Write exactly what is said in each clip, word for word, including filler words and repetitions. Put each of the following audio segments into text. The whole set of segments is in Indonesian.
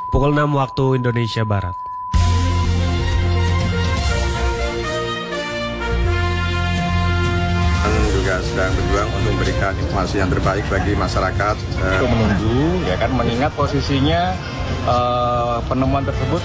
Pukul enam waktu Indonesia Barat. Juga sedang berjuang untuk memberikan informasi yang terbaik bagi masyarakat. Untuk menunggu, ya kan, mengingat posisinya uh, penemuan tersebut.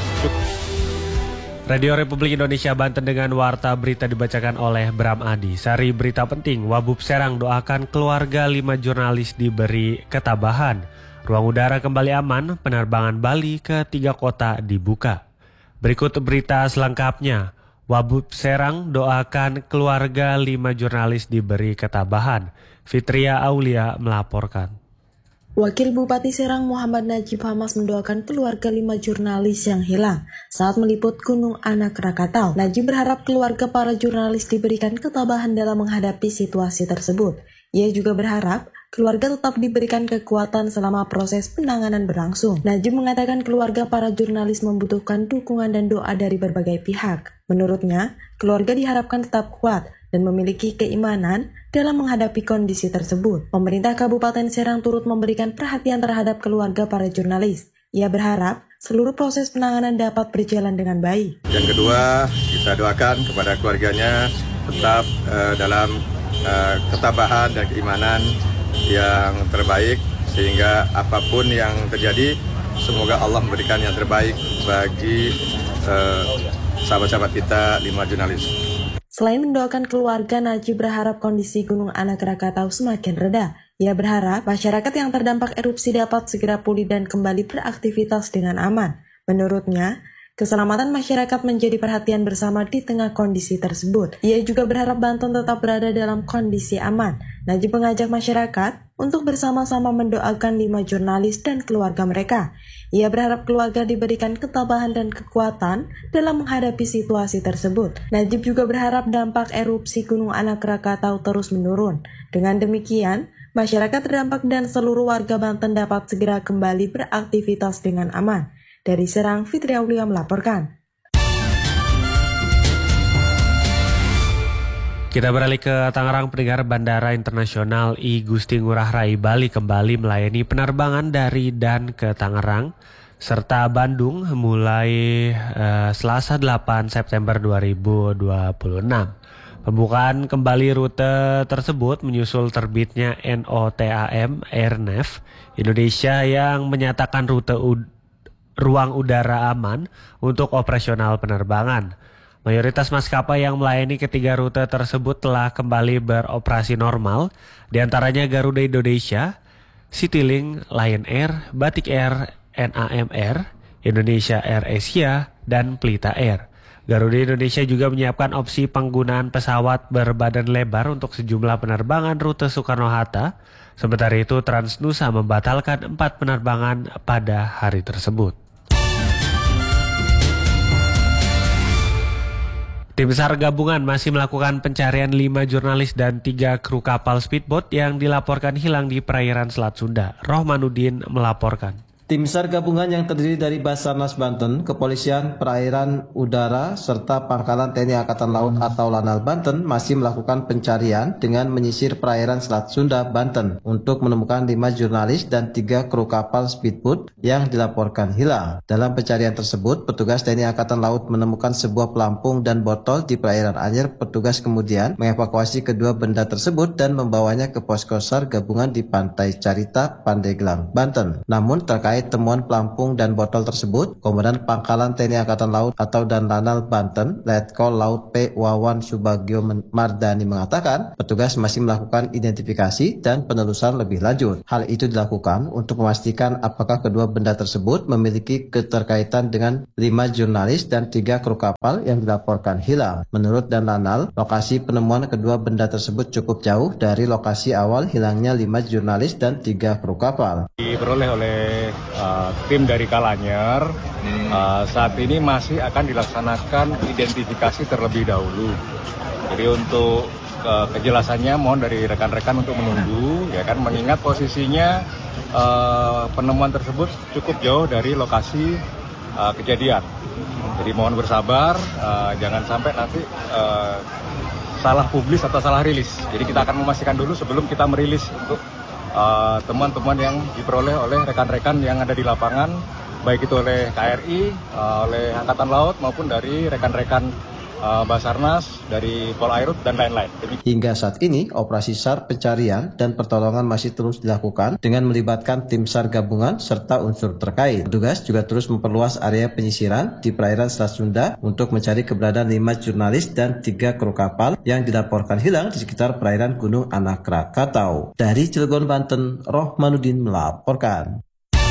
Radio Republik Indonesia Banten dengan warta berita dibacakan oleh Bram Adi. Sari berita penting, Wabub Serang doakan keluarga lima jurnalis diberi ketabahan. Ruang udara kembali aman, penerbangan Bali ke tiga kota dibuka. Berikut berita selengkapnya. Wabub Serang doakan keluarga lima jurnalis diberi ketabahan. Fitria Aulia melaporkan. Wakil Bupati Serang Muhammad Najib Hamas mendoakan keluarga lima jurnalis yang hilang saat meliput Gunung Anak Rakatau. Najib berharap keluarga para jurnalis diberikan ketabahan dalam menghadapi situasi tersebut. Ia juga berharap keluarga tetap diberikan kekuatan selama proses penanganan berlangsung. Najib mengatakan keluarga para jurnalis membutuhkan dukungan dan doa dari berbagai pihak. Menurutnya, keluarga diharapkan tetap kuat dan memiliki keimanan dalam menghadapi kondisi tersebut. Pemerintah Kabupaten Serang turut memberikan perhatian terhadap keluarga para jurnalis. Ia berharap seluruh proses penanganan dapat berjalan dengan baik. Yang kedua, kita doakan kepada keluarganya tetap uh, dalam uh, ketabahan dan keimanan yang terbaik, sehingga apapun yang terjadi, semoga Allah memberikan yang terbaik bagi uh, sahabat-sahabat kita lima jurnalis. Selain mendoakan keluarga, Najib berharap kondisi Gunung Anak Rakatau semakin reda. Ia berharap masyarakat yang terdampak erupsi dapat segera pulih dan kembali beraktivitas dengan aman. Menurutnya, keselamatan masyarakat menjadi perhatian bersama di tengah kondisi tersebut. Ia juga berharap Banten tetap berada dalam kondisi aman. Najib mengajak masyarakat untuk bersama-sama mendoakan lima jurnalis dan keluarga mereka. Ia berharap keluarga diberikan ketabahan dan kekuatan dalam menghadapi situasi tersebut. Najib juga berharap dampak erupsi Gunung Anak Rakatau terus menurun. Dengan demikian, masyarakat terdampak dan seluruh warga Banten dapat segera kembali beraktivitas dengan aman. Dari Serang, Fitri Aulia melaporkan. Kita beralih ke Tangerang. Pendengar, Bandara Internasional I Gusti Ngurah Rai Bali kembali melayani penerbangan dari dan ke Tangerang serta Bandung mulai uh, Selasa delapan September dua ribu dua puluh enam. Pembukaan kembali rute tersebut menyusul terbitnya N O T A M Airnav Indonesia yang menyatakan rute ud- ruang udara aman untuk operasional penerbangan. Mayoritas maskapai yang melayani ketiga rute tersebut telah kembali beroperasi normal, diantaranya Garuda Indonesia, Citylink, Lion Air, Batik Air, N A M R, Indonesia Air Asia, dan Pelita Air. Garuda Indonesia juga menyiapkan opsi penggunaan pesawat berbadan lebar untuk sejumlah penerbangan rute Soekarno-Hatta. Sementara itu, Transnusa membatalkan empat penerbangan pada hari tersebut. Tim SAR gabungan masih melakukan pencarian lima jurnalis dan tiga kru kapal speedboat yang dilaporkan hilang di perairan Selat Sunda. Rohmanuddin melaporkan. Tim SAR gabungan yang terdiri dari Basarnas Banten, Kepolisian Perairan Udara, serta Pangkalan T N I Angkatan Laut atau Lanal Banten masih melakukan pencarian dengan menyisir perairan Selat Sunda, Banten untuk menemukan lima jurnalis dan tiga kru kapal speedboat yang dilaporkan hilang. Dalam pencarian tersebut, petugas T N I Angkatan Laut menemukan sebuah pelampung dan botol di perairan Anyer. Petugas kemudian mengevakuasi kedua benda tersebut dan membawanya ke posko SAR gabungan di Pantai Carita, Pandeglang, Banten. Namun terkait temuan pelampung dan botol tersebut, Komandan Pangkalan T N I Angkatan Laut atau dan Lanal Banten, Letkol Laut P. Wawan Subagio Mardani mengatakan, petugas masih melakukan identifikasi dan penelusuran lebih lanjut. Hal itu dilakukan untuk memastikan apakah kedua benda tersebut memiliki keterkaitan dengan lima jurnalis dan tiga kru kapal yang dilaporkan hilang. Menurut dan Lanal, lokasi penemuan kedua benda tersebut cukup jauh dari lokasi awal hilangnya lima jurnalis dan tiga kru kapal. Diperoleh oleh Uh, tim dari Kalanyer, uh, saat ini masih akan dilaksanakan identifikasi terlebih dahulu. Jadi untuk uh, kejelasannya mohon dari rekan-rekan untuk menunggu, ya kan, mengingat posisinya uh, penemuan tersebut cukup jauh dari lokasi uh, kejadian. Jadi mohon bersabar, uh, jangan sampai nanti uh, salah publis atau salah rilis. Jadi kita akan memastikan dulu sebelum kita merilis untuk Uh, temuan-temuan yang diperoleh oleh rekan-rekan yang ada di lapangan baik itu oleh K R I, uh, oleh Angkatan Laut maupun dari rekan-rekan uh, Basarnas, dari Polairut dan lain-lain. Hingga saat ini, operasi SAR pencarian dan pertolongan masih terus dilakukan dengan melibatkan tim SAR gabungan serta unsur terkait. Petugas juga terus memperluas area penyisiran di perairan Selat Sunda untuk mencari keberadaan lima jurnalis dan tiga kru kapal yang dilaporkan hilang di sekitar perairan Gunung Anak Krakatau. Dari Cilegon, Banten, Rohmanuddin melaporkan.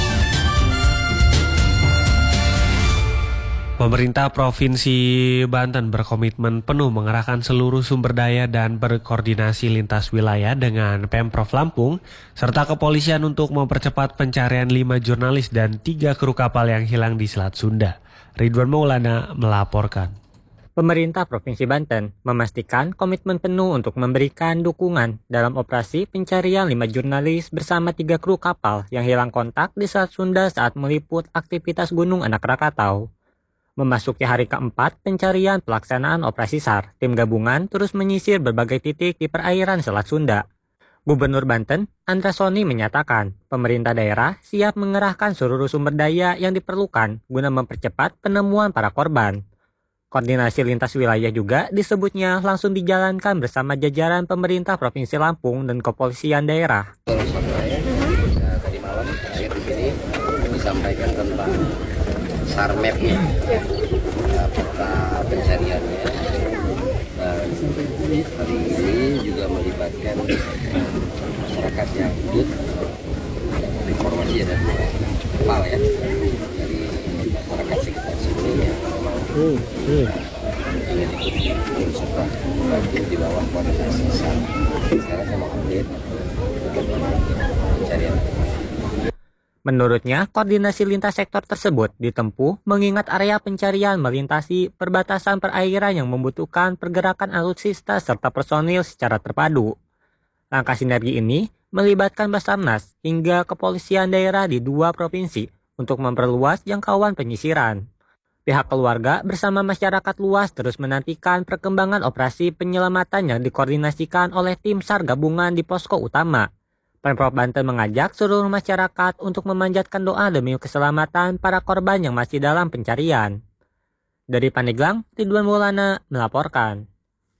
Pemerintah Provinsi Banten berkomitmen penuh mengerahkan seluruh sumber daya dan berkoordinasi lintas wilayah dengan Pemprov Lampung serta kepolisian untuk mempercepat pencarian lima jurnalis dan tiga kru kapal yang hilang di Selat Sunda. Ridwan Maulana melaporkan. Pemerintah Provinsi Banten memastikan komitmen penuh untuk memberikan dukungan dalam operasi pencarian lima jurnalis bersama tiga kru kapal yang hilang kontak di Selat Sunda saat meliput aktivitas Gunung Anak Krakatau. Memasuki hari keempat pencarian pelaksanaan operasi SAR, tim gabungan terus menyisir berbagai titik di perairan Selat Sunda. Gubernur Banten, Andra Soni menyatakan, pemerintah daerah siap mengerahkan seluruh sumber daya yang diperlukan guna mempercepat penemuan para korban. Koordinasi lintas wilayah juga disebutnya langsung dijalankan bersama jajaran pemerintah Provinsi Lampung dan kepolisian daerah. Tadi malam terakhir di sini disampaikan tentang SAR map-nya, peta pencariannya, dan hari ini juga melibatkan masyarakat yang ikut informasi dari kapal ya, dari masyarakat sekitar sini ya, memang ingin ikut serta bantu di bawah koordinasi SAR. Sekarang saya mau update pencarian. Menurutnya, koordinasi lintas sektor tersebut ditempuh mengingat area pencarian melintasi perbatasan perairan yang membutuhkan pergerakan alutsista serta personil secara terpadu. Langkah sinergi ini melibatkan Basarnas hingga kepolisian daerah di dua provinsi untuk memperluas jangkauan penyisiran. Pihak keluarga bersama masyarakat luas terus menantikan perkembangan operasi penyelamatan yang dikoordinasikan oleh tim SAR gabungan di posko utama. Pemprov Banten mengajak seluruh masyarakat untuk memanjatkan doa demi keselamatan para korban yang masih dalam pencarian. Dari Pandeglang, Ridwan Maulana melaporkan.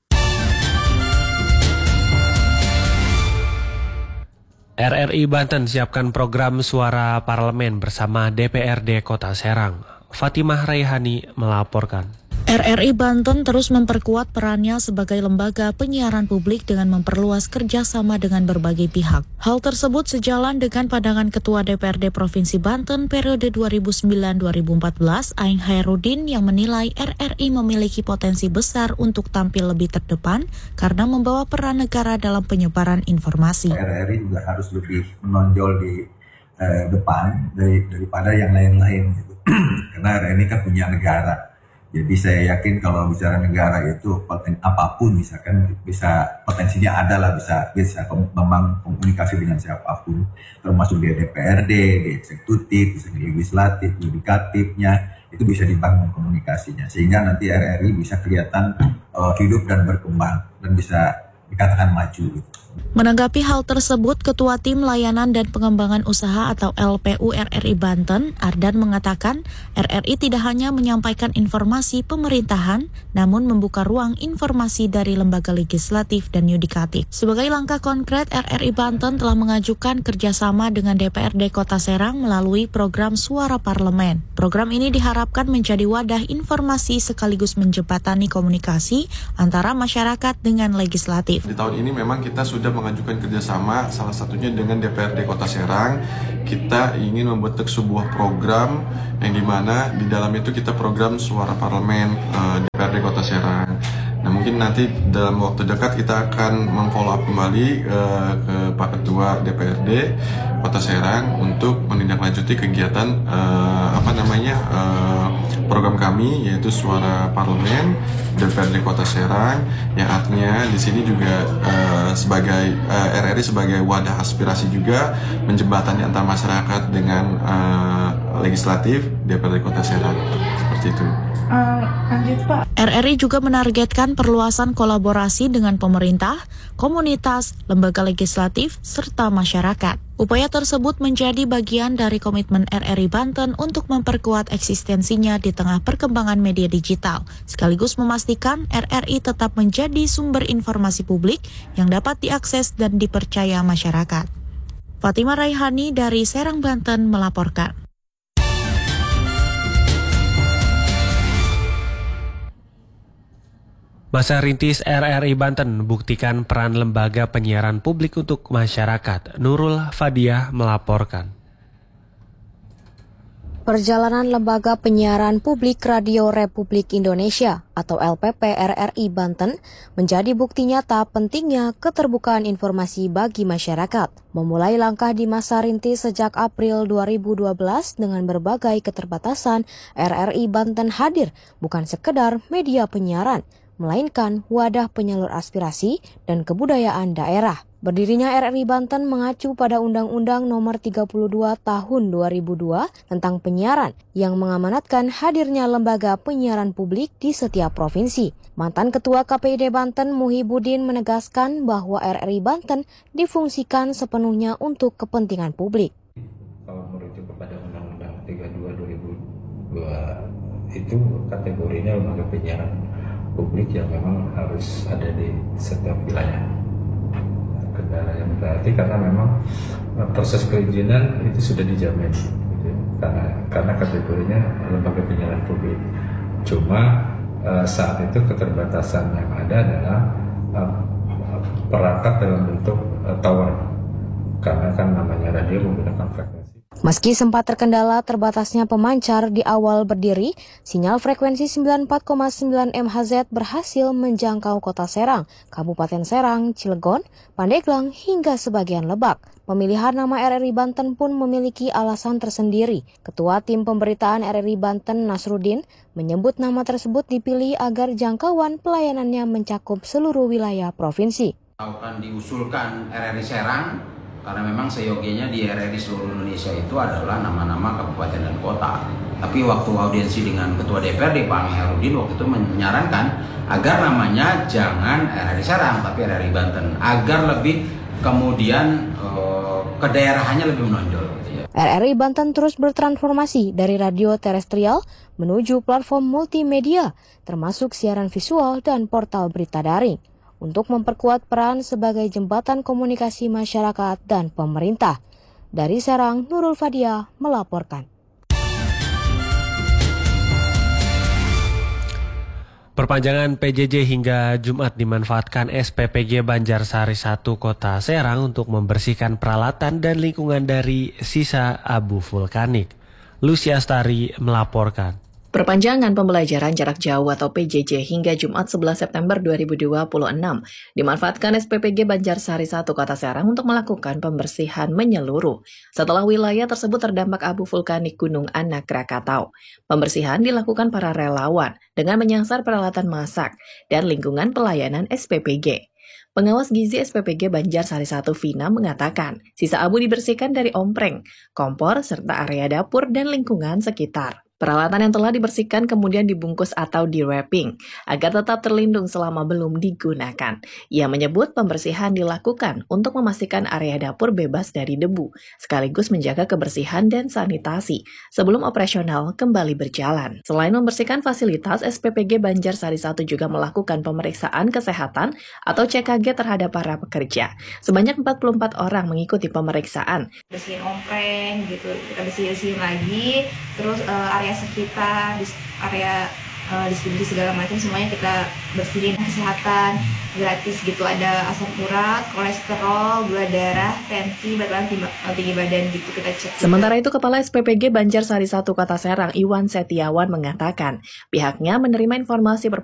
R R I Banten siapkan program suara parlemen bersama D P R D Kota Serang. Fatimah Raihani melaporkan. R R I Banten terus memperkuat perannya sebagai lembaga penyiaran publik dengan memperluas kerjasama dengan berbagai pihak. Hal tersebut sejalan dengan pandangan Ketua D P R D Provinsi Banten periode dua ribu sembilan sampai dua ribu empat belas, Aing Hairudin, yang menilai R R I memiliki potensi besar untuk tampil lebih terdepan karena membawa peran negara dalam penyebaran informasi. R R I juga harus lebih menonjol di eh, depan dari, daripada yang lain-lain gitu. Karena R R I ini kan punya negara. Jadi saya yakin kalau bicara negara itu poten, apapun misalkan bisa potensinya ada lah, bisa bisa memang komunikasi dengan siapapun, termasuk di D P R D, di eksekutif, bisa di legislatif, yudikatifnya, itu bisa dibangun komunikasinya sehingga nanti R R I bisa kelihatan uh, hidup dan berkembang dan bisa dikatakan maju gitu. Menanggapi hal tersebut, Ketua Tim Layanan dan Pengembangan Usaha atau L P U R R I Banten, Ardan, mengatakan R R I tidak hanya menyampaikan informasi pemerintahan, namun membuka ruang informasi dari lembaga legislatif dan yudikatif. Sebagai langkah konkret, R R I Banten telah mengajukan kerjasama dengan D P R D Kota Serang melalui program Suara Parlemen. Program ini diharapkan menjadi wadah informasi sekaligus menjembatani komunikasi antara masyarakat dengan legislatif. Di tahun ini memang kita sudah mengajukan kerjasama, salah satunya dengan D P R D Kota Serang. Kita ingin membentuk sebuah program yang dimana di dalam itu kita program Suara Parlemen uh, D P R D Kota Serang. Nah mungkin nanti dalam waktu dekat kita akan meng-follow up kembali uh, ke Pak Ketua D P R D Kota Serang untuk menindaklanjuti kegiatan uh, apa namanya uh, program kami, yaitu Suara Parlemen D P R D Kota Serang, yang artinya di sini juga uh, sebagai uh, R R I sebagai wadah aspirasi juga menjembatani antar masyarakat dengan uh, legislatif D P R D Kota Serang, seperti itu. Uh, lanjut Pak. R R I juga menargetkan perluasan kolaborasi dengan pemerintah, komunitas, lembaga legislatif, serta masyarakat. Upaya tersebut menjadi bagian dari komitmen R R I Banten untuk memperkuat eksistensinya di tengah perkembangan media digital, sekaligus memastikan R R I tetap menjadi sumber informasi publik yang dapat diakses dan dipercaya masyarakat. Fatimah Raihani dari Serang, Banten melaporkan. Masa Rintis R R I Banten buktikan peran lembaga penyiaran publik untuk masyarakat. Nurul Fadiah melaporkan. Perjalanan Lembaga Penyiaran Publik Radio Republik Indonesia atau L P P R R I Banten menjadi bukti nyata pentingnya keterbukaan informasi bagi masyarakat. Memulai langkah di masa rintis sejak April dua ribu dua belas dengan berbagai keterbatasan, R R I Banten hadir bukan sekedar media penyiaran, melainkan wadah penyalur aspirasi dan kebudayaan daerah. Berdirinya R R I Banten mengacu pada Undang-Undang Nomor tiga puluh dua Tahun dua ribu dua tentang penyiaran yang mengamanatkan hadirnya lembaga penyiaran publik di setiap provinsi. Mantan Ketua K P I D Banten Muhibudin menegaskan bahwa R R I Banten difungsikan sepenuhnya untuk kepentingan publik. Kalau merujuk kepada Undang-Undang tiga puluh dua tahun dua ribu dua itu kategorinya lembaga penyiaran publik yang memang harus ada di setiap wilayah. Yang berarti karena memang proses perizinan itu sudah dijamin, gitu. karena karena kategorinya lembaga penyiaran publik. Cuma uh, saat itu keterbatasan yang ada adalah uh, perangkat dalam bentuk uh, tower, karena kan namanya radio menggunakan frekuensi. Meski sempat terkendala terbatasnya pemancar di awal berdiri, sinyal frekuensi sembilan puluh empat koma sembilan megahertz berhasil menjangkau Kota Serang, Kabupaten Serang, Cilegon, Pandeglang, hingga sebagian Lebak. Pemilihan nama R R I Banten pun memiliki alasan tersendiri. Ketua Tim Pemberitaan R R I Banten Nasruddin menyebut nama tersebut dipilih agar jangkauan pelayanannya mencakup seluruh wilayah provinsi. Akan diusulkan R R I Serang karena memang seyogianya di R R I seluruh Indonesia itu adalah nama-nama kabupaten dan kota. Tapi waktu audiensi dengan Ketua D P R D Pak Herudin waktu itu menyarankan agar namanya jangan R R I Serang tapi R R I Banten agar lebih kemudian uh, ke daerahannya lebih menonjol. Gitu ya. R R I Banten terus bertransformasi dari radio terestrial menuju platform multimedia termasuk siaran visual dan portal berita daring, untuk memperkuat peran sebagai jembatan komunikasi masyarakat dan pemerintah. Dari Serang, Nurul Fadiah melaporkan. Perpanjangan P J J hingga Jumat dimanfaatkan S P P G Banjarsari satu Kota Serang untuk membersihkan peralatan dan lingkungan dari sisa abu vulkanik. Lucia Astari melaporkan. Perpanjangan pembelajaran jarak jauh atau P J J hingga Jumat sebelas September dua ribu dua puluh enam dimanfaatkan S P P G Banjarsari satu Kota Serang untuk melakukan pembersihan menyeluruh setelah wilayah tersebut terdampak abu vulkanik Gunung Anak Krakatau. Pembersihan dilakukan para relawan dengan menyasar peralatan masak dan lingkungan pelayanan S P P G. Pengawas gizi S P P G Banjarsari satu Vina mengatakan, sisa abu dibersihkan dari ompreng, kompor, serta area dapur dan lingkungan sekitar. Peralatan yang telah dibersihkan kemudian dibungkus atau di-wrapping agar tetap terlindung selama belum digunakan. Ia menyebut pembersihan dilakukan untuk memastikan area dapur bebas dari debu, sekaligus menjaga kebersihan dan sanitasi sebelum operasional kembali berjalan. Selain membersihkan fasilitas, S P P G Banjarsari satu juga melakukan pemeriksaan kesehatan atau C K G terhadap para pekerja. Sebanyak empat puluh empat orang mengikuti pemeriksaan. Bersihin ompreng gitu, kita bersihin lagi, terus uh, area sekitar, area uh, distribusi segala macam semuanya kita bersihin. Kesehatan gratis gitu, ada asam urat, kolesterol, gula darah, tensi, berat badan, tinggi badan gitu kita cek. Sementara itu Kepala S P P G Banjarsari satu Kota Serang Iwan Setiawan mengatakan pihaknya menerima informasi